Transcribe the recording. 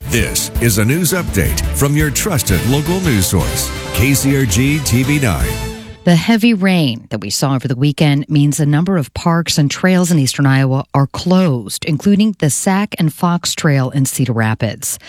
This is a news update from your trusted local news source, KCRG TV9. The heavy rain that we saw over the weekend means a number of parks and trails in eastern Iowa are closed, including the Sac and Fox Trail in Cedar Rapids.